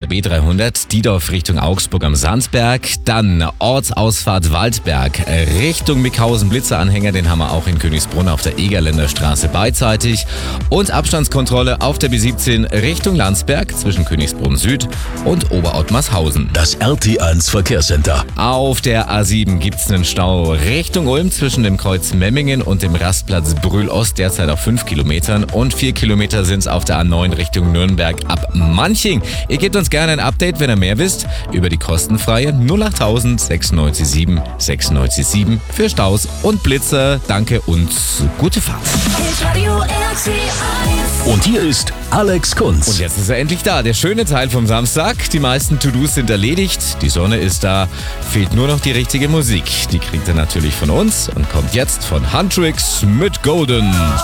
B300 Diedorf Richtung Augsburg am Sandberg. Dann Ortsausfahrt Waldberg Richtung Mickhausen. Blitzeranhänger, den haben wir auch in Königsbrunn auf der Egerländer Straße beidseitig. Und Abstandskontrolle auf der B17 Richtung Landsberg zwischen Königsbrunn Süd und Oberottmarshausen. Das RT1 Verkehrscenter. Auf der A7 gibt's einen Stau Richtung Ulm zwischen dem Kreuz Memmingen und dem Rastplatz Brühl-Ost, derzeit auf 5 Kilometern. Und 4 Kilometer sind's auf der A9 Richtung Nürnberg ab Manching. Ihr gebt uns gerne ein Update, wenn ihr mehr wisst, über die kostenfreie 08000 697 697 für Staus und Blitzer. Danke und gute Fahrt. Und hier ist Alex Kunz. Und jetzt ist er endlich da, der schöne Teil vom Samstag. Die meisten To-Dos sind erledigt, die Sonne ist da, fehlt nur noch die richtige Musik. Die kriegt ihr natürlich von uns und kommt jetzt von Huntrix mit Golden.